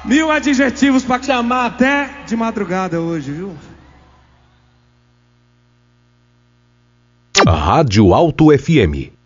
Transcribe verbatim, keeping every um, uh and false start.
Mil adjetivos pra chamar até de madrugada hoje, viu? Rádio Alto F M.